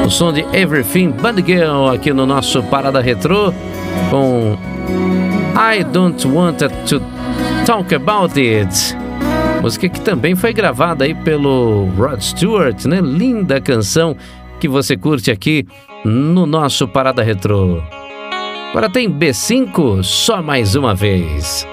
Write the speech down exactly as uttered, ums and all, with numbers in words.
O som de Everything But Girl aqui no nosso Parada Retrô com I Don't Want To Talk About It. Música que também foi gravada aí pelo Rod Stewart, né? Linda canção que você curte aqui no nosso Parada Retrô. Agora tem B cinco, Só Mais Uma Vez.